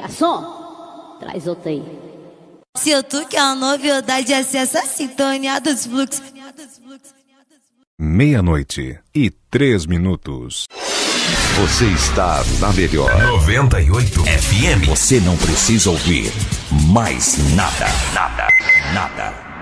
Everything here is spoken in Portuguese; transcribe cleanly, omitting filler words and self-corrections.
Garçom, traz outra aí. Se eu tu quer uma novidade, acessa a sintonia dos fluxos. 00:03. Você está na melhor 98 FM. Você não precisa ouvir mais nada.